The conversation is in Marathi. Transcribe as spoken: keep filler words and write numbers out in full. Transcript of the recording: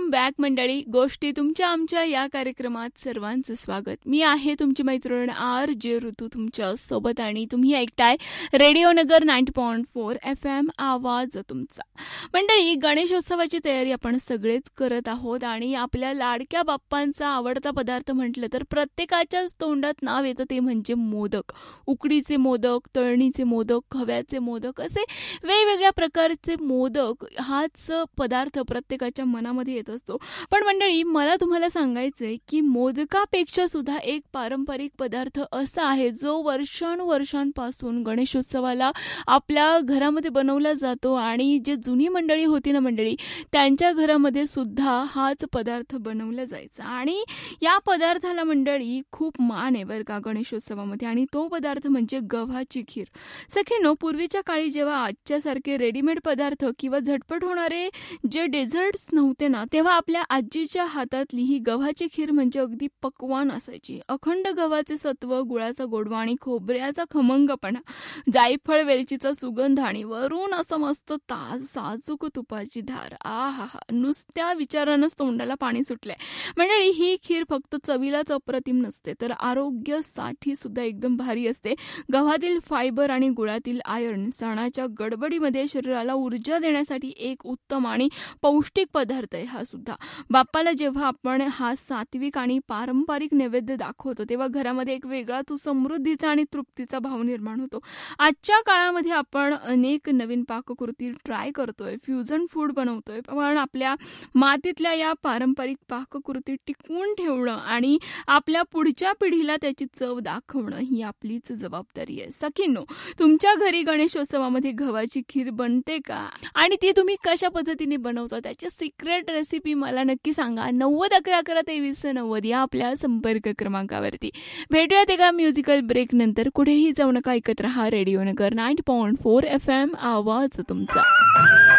वेलकम बॅक मंडळी. गोष्टी तुमच्या आमच्या या कार्यक्रमात सर्वांचं स्वागत. मी आहे तुमची मैत्रीण आर जे ऋतू तुमच्या सोबत आणि तुम्ही ऐकताय रेडिओ नगर ninety point four F M आवाज तुमचा. मंडळी, गणेशोत्सवाची तयारी आपण सगळेच करत आहोत आणि आपल्या लाडक्या बाप्पांचा आवडता पदार्थ म्हटलं तर प्रत्येकाच्याच तोंडात नाव येतं ते म्हणजे मोदक. उकडीचे मोदक, तळणीचे मोदक, खव्याचे मोदक असे वेगवेगळ्या प्रकारचे मोदक हाच पदार्थ प्रत्येकाच्या मनामध्ये येत असतो. पण मंडळी, मला तुम्हाला सांगायचंय की मोदकापेक्षा सुद्धा एक पारंपरिक पदार्थ असा आहे जो वर्षानुवर्षांपासून गणेशोत्सवाला आपल्या घरामध्ये बनवला जातो आणि जे जुनी मंडळी होती ना मंडळी, त्यांच्या घरामध्ये सुद्धा हाच पदार्थ बनवला जायचा आणि या पदार्थाला मंडळी खूप मान आहे बरं का गणेशोत्सवामध्ये. आणि तो पदार्थ म्हणजे गव्हाची खीर. सखीनो, पूर्वीच्या काळी जेव्हा आजच्यासारखे रेडीमेड पदार्थ किंवा झटपट होणारे जे डेझर्ट्स नव्हते ना, तेव्हा आपल्या आजीच्या हातातली ही गव्हाची खीर म्हणजे अगदी पक्वान असायची. अखंड गव्हाचे सत्व, गुळाचा गोडवा आणि खोबऱ्याचा खमंगपणा, जायफळ वेलचीचा सुगंध आणि वरून असं मस्त ताज साजूक तुपाची धार. आ हा हा, नुसत्या विचारानंच तोंडाला पाणी सुटलंय. मंडळी, ही खीर फक्त चवीलाच अप्रतिम नसते तर आरोग्यासाठी सुद्धा एकदम भारी असते. गव्हातील फायबर आणि गुळातील आयर्न सणाच्या गडबडीमध्ये शरीराला ऊर्जा देण्यासाठी एक उत्तम आणि पौष्टिक पदार्थ आहे हा सुद्धा. बाप्पाला जेव्हा आपण हा सात्विक आणि पारंपरिक नैवेद्य दाखवतो तेव्हा घरामध्ये एक वेगळा तो समृद्धीचा आणि तृप्तीचा भाव निर्माण होतो. आजच्या काळामध्ये आपण अनेक नवीन पाककृती ट्राय करतोय, फ्युजन फूड बनवतोय, पण आपल्या मातीतल्या या पारंपरिक पाककृती टिकवून ठेवणं आणि आपल्या पुढच्या पिढीला त्याची चव दाखवणं ही आपलीच जबाबदारी आहे. सखींनो, तुमच्या घरी गणेशोत्सवामध्ये गव्हाची खीर बनते का? आणि ती तुम्ही कशा पद्धतीने बनवता त्याची सिक्रेट रेसिपी मला नक्की सांगा. नव्वद अकरा अकरा तेवीस नव्वद या आपल्या संपर्क क्रमांकावरती. भेटूयात एका म्युझिकल ब्रेक नंतर. कुठेही जाऊ नका, ऐकत रहा रेडिओ नगर ninety point four F M आवाज तुमचा.